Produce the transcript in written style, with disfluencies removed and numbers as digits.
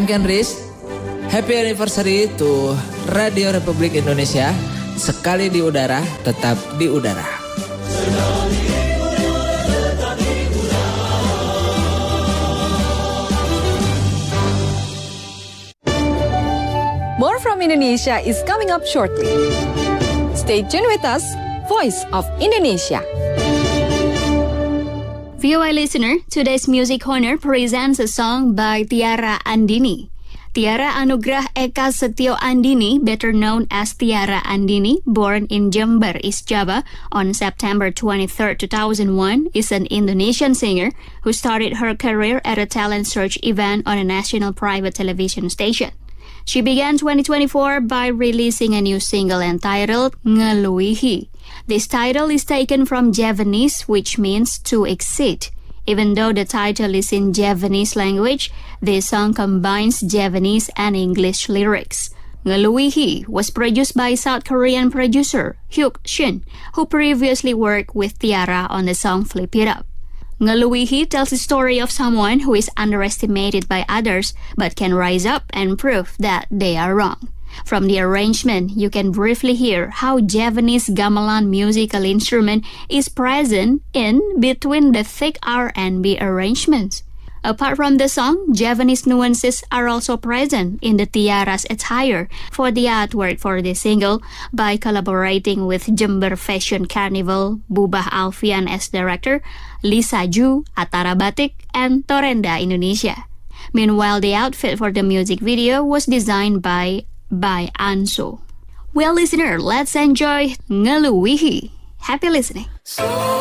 Ken Riz. Happy anniversary to Radio Republik Indonesia. Sekali di udara, tetap di udara. More from Indonesia is coming up shortly. Stay tuned with us, Voice of Indonesia. VOA listener, today's Music Corner presents a song by Tiara Andini. Tiara Anugrah Eka Setio Andini, better known as Tiara Andini, born in Jember, East Java on September 23, 2001, is an Indonesian singer who started her career at a talent search event on a national private television station. She began 2024 by releasing a new single entitled Ngeluihi. This title is taken from Javanese, which means to exceed. Even though the title is in Javanese language, this song combines Javanese and English lyrics. Ngeluihi was produced by South Korean producer Hyuk Shin, who previously worked with Tiara on the song Flip It Up. Ngeluihi tells the story of someone who is underestimated by others but can rise up and prove that they are wrong. From the arrangement, you can briefly hear how Javanese gamelan musical instrument is present in between the thick R&B arrangements. Apart from the song, Javanese nuances are also present in the Tiara's attire for the artwork for the single by collaborating with Jember Fashion Carnival, Bubah Alfian as director, Lisa Ju, Atara Batik, and Torenda Indonesia. Meanwhile, the outfit for the music video was designed by Anso. Well, listener, let's enjoy Ngeluihi. Happy listening.